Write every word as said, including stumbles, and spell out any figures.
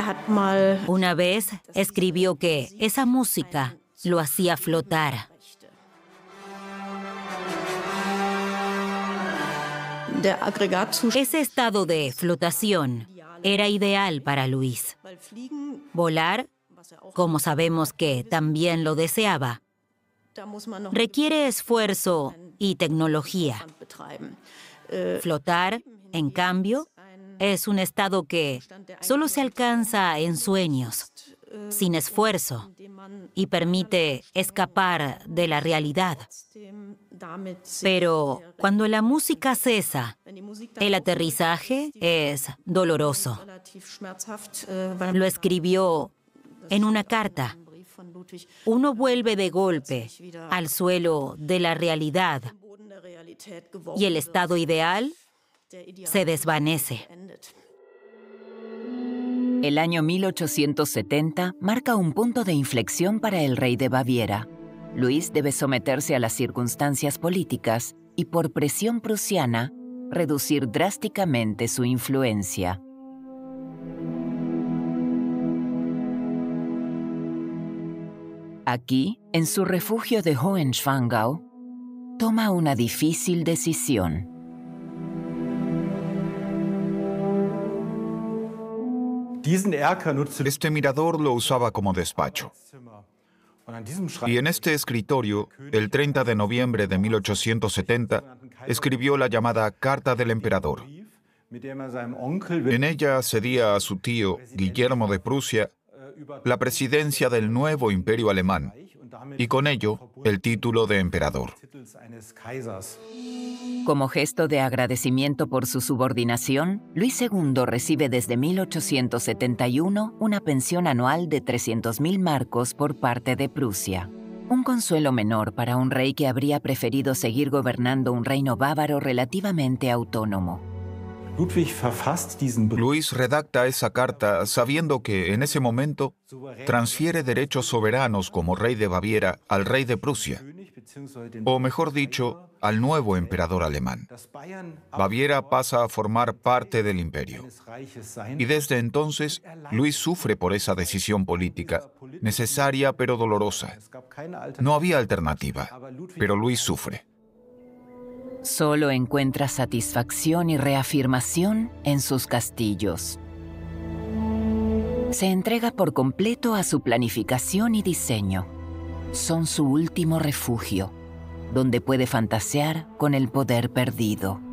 Una vez escribió que esa música lo hacía flotar. Ese estado de flotación era ideal para Luis. Volar, como sabemos que también lo deseaba, requiere esfuerzo y tecnología. Flotar, en cambio, es un estado que solo se alcanza en sueños, sin esfuerzo, y permite escapar de la realidad. Pero cuando la música cesa, el aterrizaje es doloroso. Lo escribió en una carta. Uno vuelve de golpe al suelo de la realidad y el estado ideal se desvanece. El año mil ochocientos setenta marca un punto de inflexión para el rey de Baviera. Luis debe someterse a las circunstancias políticas y, por presión prusiana, reducir drásticamente su influencia. Aquí, en su refugio de Hohenschwangau, toma una difícil decisión. Este mirador lo usaba como despacho. Y en este escritorio, el treinta de noviembre de mil ochocientos setenta, escribió la llamada Carta del Emperador. En ella cedía a su tío, Guillermo de Prusia, la presidencia del nuevo imperio alemán, y con ello el título de emperador. Como gesto de agradecimiento por su subordinación, Luis segundo recibe desde mil ochocientos setenta y uno una pensión anual de trescientos mil marcos por parte de Prusia. Un consuelo menor para un rey que habría preferido seguir gobernando un reino bávaro relativamente autónomo. Luis redacta esa carta sabiendo que en ese momento transfiere derechos soberanos como rey de Baviera al rey de Prusia, o mejor dicho, al nuevo emperador alemán. Baviera pasa a formar parte del imperio. Y desde entonces, Luis sufre por esa decisión política, necesaria pero dolorosa. No había alternativa, pero Luis sufre. Solo encuentra satisfacción y reafirmación en sus castillos. Se entrega por completo a su planificación y diseño. Son su último refugio, donde puede fantasear con el poder perdido.